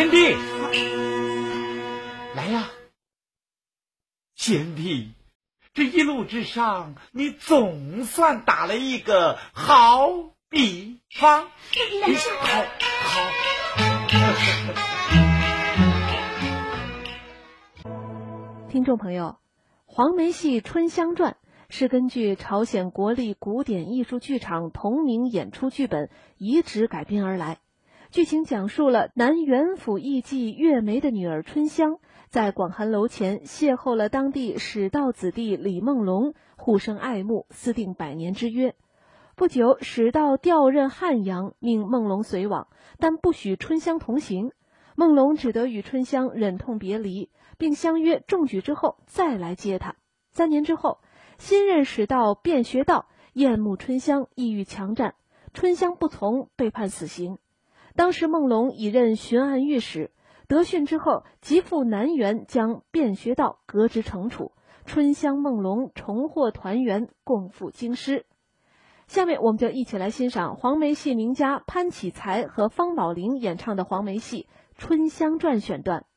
贤弟，来呀，贤弟，这一路之上，你总算打了一个好比方。好。 听众朋友，黄梅戏《春香传》是根据朝鲜国立古典艺术剧场同名演出剧本移植改编而来。剧情讲述了南元府艺妓月梅的女儿春香，在广寒楼前邂逅了当地史道子弟李梦龙，互生爱慕，私定100年之约。不久，史道调任汉阳，命梦龙随往，但不许春香同行。梦龙只得与春香忍痛别离，并相约中举之后再来接她。3年之后，新任史道卞学道厌慕春香，意欲强占，春香不从，被判死刑。当时梦龙已任巡按御史，得讯之后即赴南园，将卞学道革职惩处，春香梦龙重获团圆，共赴京师。下面我们就一起来欣赏黄梅戏名家潘启才和方宝玲演唱的黄梅戏《春香传》选段。